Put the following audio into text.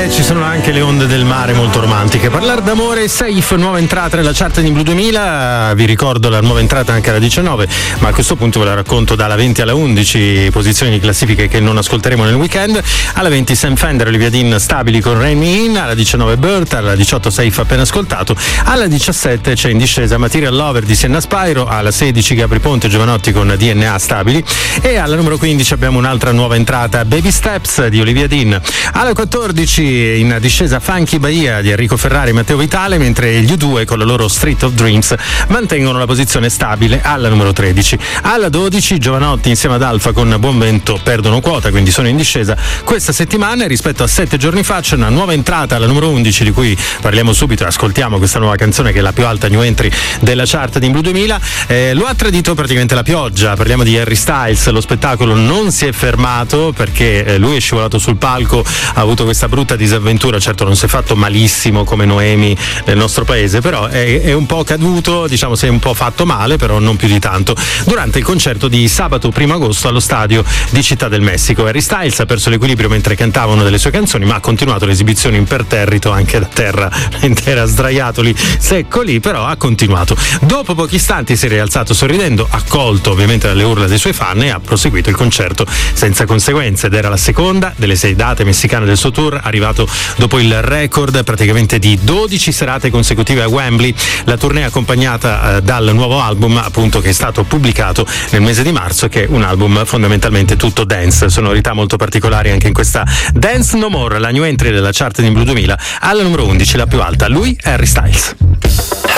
ci sono anche le onde del mare molto romantiche. Parlare d'amore, Safe, nuova entrata nella chart di Blu 2000. Vi ricordo la nuova entrata anche alla 19, ma a questo punto ve la racconto dalla 20 alla 11, posizioni di classifiche che non ascolteremo nel weekend. Alla 20 Sam Fender, Olivia Dean, Stabili con Rain Me In. Alla 19 Burt, alla 18 Safe appena ascoltato. Alla 17 c'è in discesa Material Lover di Sienna Spyro. Alla 16 Gabri Ponte e Giovanotti con DNA Stabili. E alla numero 15 abbiamo un'altra nuova entrata, Baby Steps di Olivia Dean. Alla 14 in discesa Funky Bahia di Enrico Ferrari e Matteo Vitale, mentre gli U2 con la loro Street of Dreams mantengono la posizione stabile alla numero 13. Alla 12 Giovanotti insieme ad Alfa con Buon Vento perdono quota, quindi sono in discesa questa settimana, e rispetto a 7 giorni fa c'è una nuova entrata alla numero 11 di cui parliamo subito e ascoltiamo questa nuova canzone che è la più alta new entry della chart di Blu 2000. Lo ha tradito praticamente la pioggia, parliamo di Harry Styles. Lo spettacolo non si è fermato perché lui è scivolato sul palco, ha avuto questa brutta disavventura, certo non si è fatto malissimo come Noemi nel nostro paese, però è un po' caduto, diciamo, si è un po' fatto male, però non più di tanto, durante il concerto di sabato 1 agosto allo stadio di Città del Messico. Harry Styles ha perso l'equilibrio mentre cantava una delle sue canzoni, ma ha continuato l'esibizione imperterrito anche da terra, intera sdraiato lì, secco lì, però ha continuato. Dopo pochi istanti si è rialzato sorridendo, accolto ovviamente dalle urla dei suoi fan, e ha proseguito il concerto senza conseguenze, ed era la seconda delle 6 date messicane del suo tour, arrivato dopo il record praticamente di 12 serate consecutive a Wembley. La tournée accompagnata dal nuovo album, appunto, che è stato pubblicato nel mese di marzo, che è un album fondamentalmente tutto dance, sonorità molto particolari anche in questa Dance No More, la new entry della chart di Blu 2000. Alla numero 11, la più alta, lui è Harry Styles.